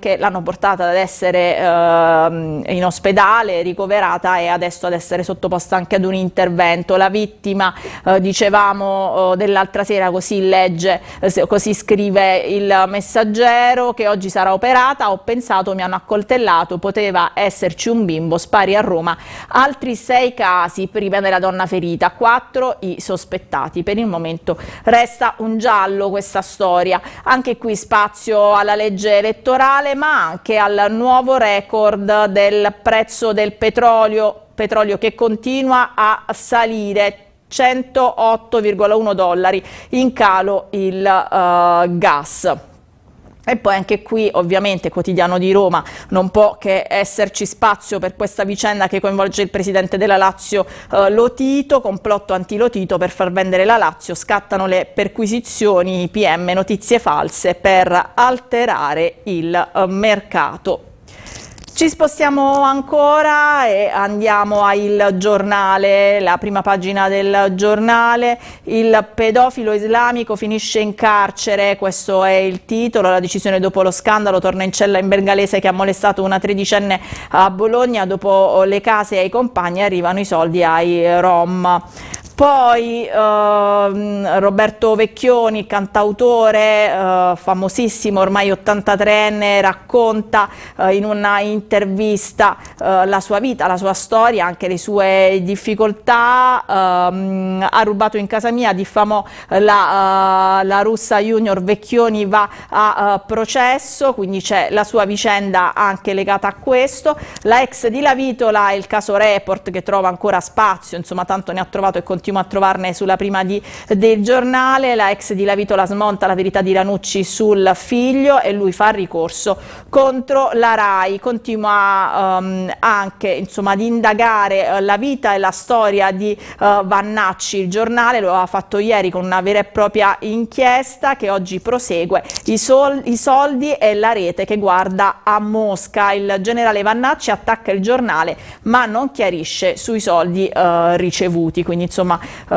che l'hanno portata ad essere in ospedale, ricoverata e adesso ad essere sottoposta anche ad un intervento. La vittima, dicevamo dell'altra sera, così legge, così scrive il Messaggero, che oggi sarà operata, ho pensato mi hanno accoltellato, poteva esserci un bimbo, spari a Roma, altri 6 casi prima della donna ferita, 4 i sospettati, per il momento resta un giallo questa storia. Anche qui spazio alla legge elettorale ma anche al nuovo record del prezzo del petrolio che continua a salire, 108,1 dollari, in calo il gas. E poi anche qui ovviamente Quotidiano di Roma, non può che esserci spazio per questa vicenda che coinvolge il presidente della Lazio Lotito, complotto anti-Lotito per far vendere la Lazio, scattano le perquisizioni, PM, notizie false per alterare il mercato. Ci spostiamo ancora e andiamo a Il Giornale, la prima pagina del Giornale. Il pedofilo islamico finisce in carcere, questo è il titolo. La decisione dopo lo scandalo, torna in cella in bengalese che ha molestato una tredicenne a Bologna. Dopo le case ai compagni arrivano i soldi ai rom. Poi Roberto Vecchioni, cantautore famosissimo, ormai 83enne, racconta in una intervista la sua vita, la sua storia, anche le sue difficoltà. Ha rubato in casa mia, diffamò la russa Junior, Vecchioni va a processo, quindi c'è la sua vicenda anche legata a questo. La ex di Lavitola, il caso Report che trova ancora spazio, insomma tanto ne ha trovato e continua a trovarne sulla prima del Giornale. La ex di Lavitola smonta la verità di Ranucci sul figlio e lui fa ricorso contro la RAI, continua anche insomma ad indagare la vita e la storia di Vannacci. Il Giornale lo ha fatto ieri con una vera e propria inchiesta che oggi prosegue, i soldi e la rete che guarda a Mosca. Il generale Vannacci attacca il Giornale ma non chiarisce sui soldi ricevuti, quindi insomma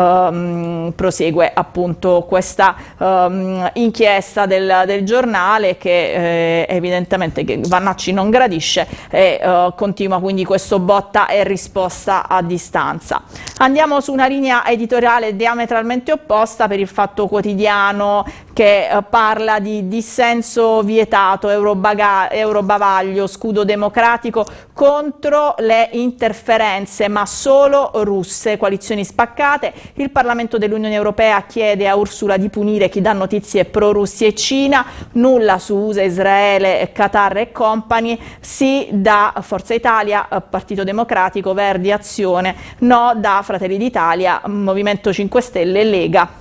prosegue appunto questa inchiesta del Giornale che evidentemente Vannacci non gradisce e continua quindi questo botta e risposta a distanza. Andiamo su una linea editoriale diametralmente opposta per il Fatto Quotidiano, che parla di dissenso vietato, eurobavaglio, scudo democratico contro le interferenze ma solo russe, coalizioni spaccate. Il Parlamento dell'Unione Europea chiede a Ursula di punire chi dà notizie pro Russia e Cina, nulla su USA, Israele, Qatar e compagni, sì da Forza Italia, Partito Democratico, Verdi, Azione, no da Fratelli d'Italia, Movimento 5 Stelle e Lega.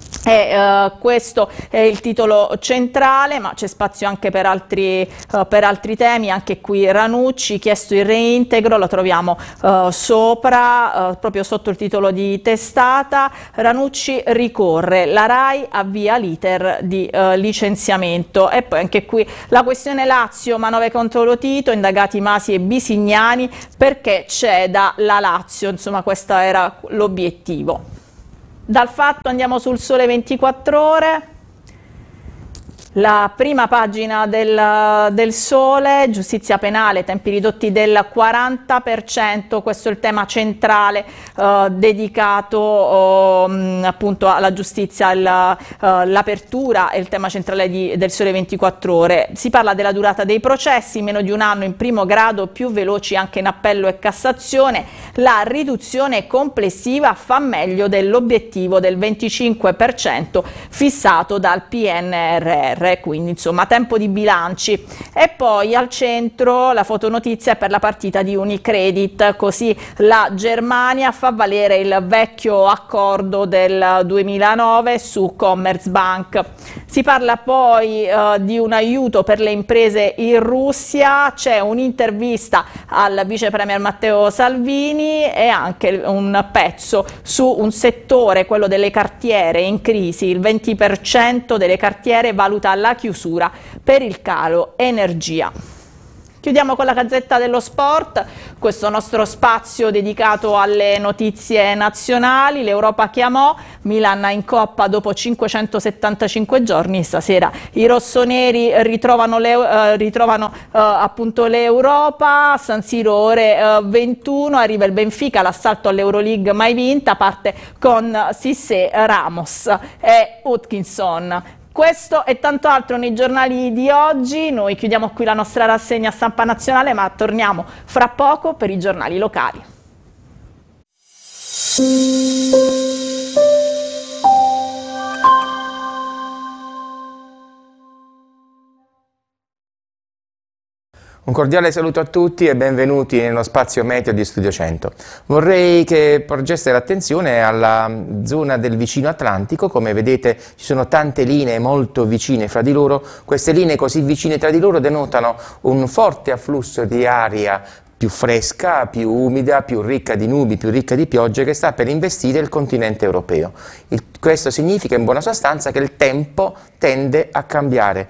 Questo è il titolo centrale, ma c'è spazio anche per altri temi. Anche qui Ranucci, chiesto il reintegro, lo troviamo proprio sotto il titolo di testata. Ranucci ricorre, la RAI avvia l'iter di licenziamento. E poi anche qui la questione Lazio, manovre contro Lotito, indagati Masi e Bisignani perché ceda la Lazio, insomma questo era l'obiettivo. Dal Fatto andiamo sul Sole 24 Ore, la prima pagina del Sole, giustizia penale, tempi ridotti del 40%, questo è il tema centrale dedicato appunto alla giustizia, l'apertura è il tema centrale del Sole 24 Ore. Si parla della durata dei processi, meno di un anno in primo grado, più veloci anche in appello e Cassazione, la riduzione complessiva fa meglio dell'obiettivo del 25% fissato dal PNRR. Quindi insomma tempo di bilanci. E poi al centro la fotonotizia per la partita di Unicredit, così la Germania fa valere il vecchio accordo del 2009 su Commerzbank. Si parla poi di un aiuto per le imprese in Russia, c'è un'intervista al vice premier Matteo Salvini e anche un pezzo su un settore, quello delle cartiere, in crisi. Il 20% delle cartiere valuta la chiusura per il calo energia. Chiudiamo con la Gazzetta dello Sport, questo nostro spazio dedicato alle notizie nazionali. L'Europa chiamò, Milan in Coppa dopo 575 giorni, stasera i rossoneri ritrovano appunto l'Europa, a San Siro ore 21, arriva il Benfica, l'assalto all'Euroleague mai vinta, parte con Cissé, Ramos e Hutchinson. Questo e tanto altro nei giornali di oggi. Noi chiudiamo qui la nostra rassegna stampa nazionale, ma torniamo fra poco per i giornali locali. Un cordiale saluto a tutti e benvenuti nello spazio meteo di Studio 100. Vorrei che porgeste l'attenzione alla zona del vicino Atlantico. Come vedete ci sono tante linee molto vicine fra di loro. Queste linee così vicine tra di loro denotano un forte afflusso di aria più fresca, più umida, più ricca di nubi, più ricca di piogge, che sta per investire il continente europeo. Questo significa in buona sostanza che il tempo tende a cambiare.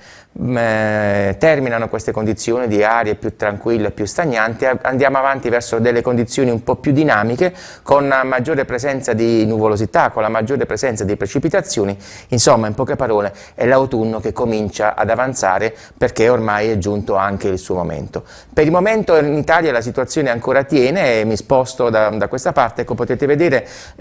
Terminano queste condizioni di aria più tranquille, più stagnanti, andiamo avanti verso delle condizioni un po' più dinamiche, con una maggiore presenza di nuvolosità, con la maggiore presenza di precipitazioni. Insomma, in poche parole, è l'autunno che comincia ad avanzare, perché ormai è giunto anche il suo momento. Per il momento in Italia la situazione ancora tiene, e mi sposto da questa parte. Ecco, potete vedere,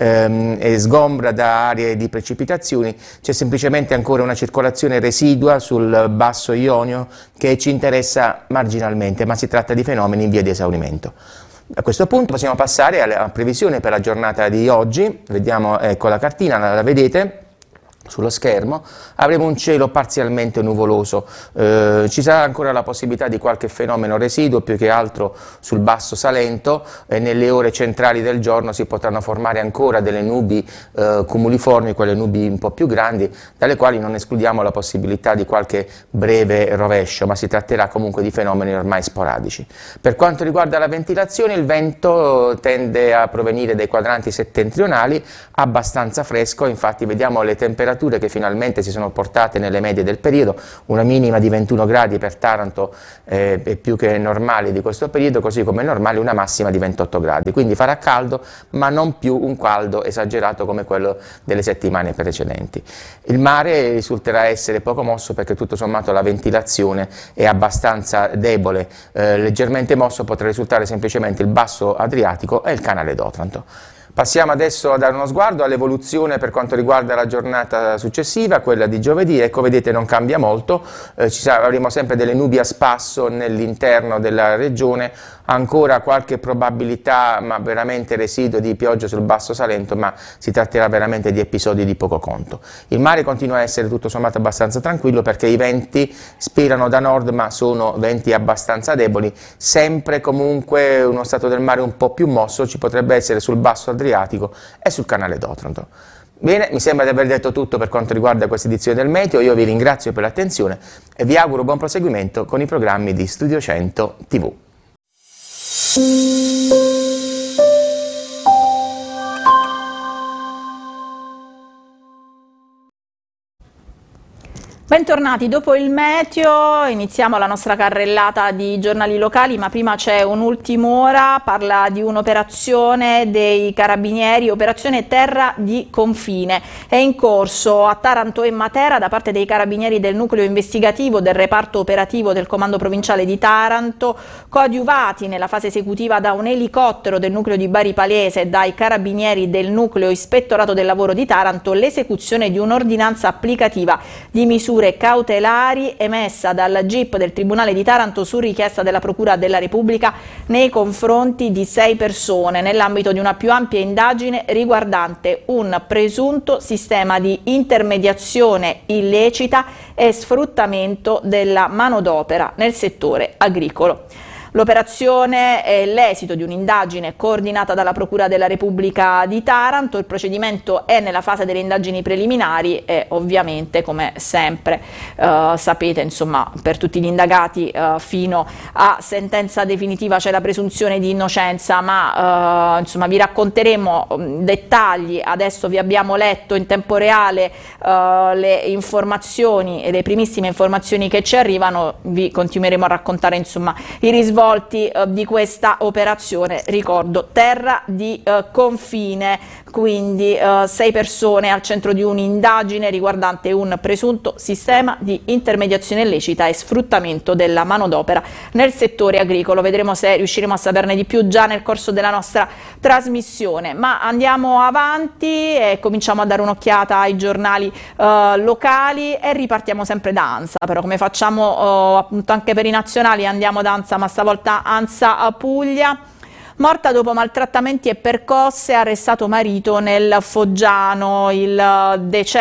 è sgombra da aree di precipitazioni, c'è semplicemente ancora una circolazione residua sul basso Ionio che ci interessa marginalmente, ma si tratta di fenomeni in via di esaurimento. A questo punto possiamo passare alla previsione per la giornata di oggi. Vediamo, ecco la cartina, la vedete sullo schermo. Avremo un cielo parzialmente nuvoloso, ci sarà ancora la possibilità di qualche fenomeno residuo, più che altro sul basso Salento, e nelle ore centrali del giorno si potranno formare ancora delle nubi cumuliformi, quelle nubi un po' più grandi, dalle quali non escludiamo la possibilità di qualche breve rovescio, ma si tratterà comunque di fenomeni ormai sporadici. Per quanto riguarda la ventilazione, il vento tende a provenire dai quadranti settentrionali, abbastanza fresco, infatti vediamo le temperature che finalmente si sono portate nelle medie del periodo. Una minima di 21 gradi per Taranto è più che normale di questo periodo, così come è normale una massima di 28 gradi, quindi farà caldo, ma non più un caldo esagerato come quello delle settimane precedenti. Il mare risulterà essere poco mosso, perché tutto sommato la ventilazione è abbastanza debole, leggermente mosso potrà risultare semplicemente il basso Adriatico e il canale d'Otranto. Passiamo adesso a dare uno sguardo all'evoluzione per quanto riguarda la giornata successiva, quella di giovedì. Ecco, vedete, non cambia molto, avremo sempre delle nubi a spasso nell'interno della regione, ancora qualche probabilità, ma veramente residuo, di pioggia sul basso Salento, ma si tratterà veramente di episodi di poco conto. Il mare continua a essere tutto sommato abbastanza tranquillo, perché i venti spirano da nord, ma sono venti abbastanza deboli, sempre comunque uno stato del mare un po' più mosso ci potrebbe essere sul basso Adriatico e sul canale d'Otranto. Bene, mi sembra di aver detto tutto per quanto riguarda questa edizione del Meteo. Io vi ringrazio per l'attenzione e vi auguro buon proseguimento con i programmi di Studio 100 TV. Bentornati, dopo il meteo iniziamo la nostra carrellata di giornali locali, ma prima c'è un'ultima parla di un'operazione dei Carabinieri, operazione Terra di Confine. È in corso a Taranto e Matera da parte dei Carabinieri del nucleo investigativo del reparto operativo del Comando Provinciale di Taranto, coadiuvati nella fase esecutiva da un elicottero del nucleo di Bari Palese e dai Carabinieri del nucleo Ispettorato del Lavoro di Taranto, l'esecuzione di un'ordinanza applicativa di misure cautelari emessa dal GIP del Tribunale di Taranto su richiesta della Procura della Repubblica nei confronti di 6 persone nell'ambito di una più ampia indagine riguardante un presunto sistema di intermediazione illecita e sfruttamento della manodopera nel settore agricolo. L'operazione è l'esito di un'indagine coordinata dalla Procura della Repubblica di Taranto. Il procedimento è nella fase delle indagini preliminari e ovviamente, come sempre sapete, insomma, per tutti gli indagati fino a sentenza definitiva c'è la presunzione di innocenza, ma insomma vi racconteremo dettagli. Adesso vi abbiamo letto in tempo reale le informazioni e le primissime informazioni che ci arrivano, vi continueremo a raccontare insomma i risvolti di questa operazione. Ricordo, terra di confine, quindi 6 persone al centro di un'indagine riguardante un presunto sistema di intermediazione illecita e sfruttamento della manodopera nel settore agricolo. Vedremo se riusciremo a saperne di più già nel corso della nostra trasmissione, ma andiamo avanti e cominciamo a dare un'occhiata ai giornali locali e ripartiamo sempre da ANSA. Però, come facciamo appunto anche per i nazionali, andiamo da ANSA, ma stavolta ANSA Puglia. Morta dopo maltrattamenti e percosse, arrestato marito nel Foggiano. Il decesso